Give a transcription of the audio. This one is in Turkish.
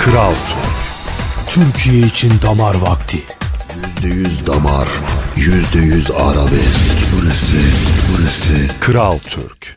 Kral Türk. Türkiye için damar vakti. %100 damar, %100 arabesk. Burası Kral Türk.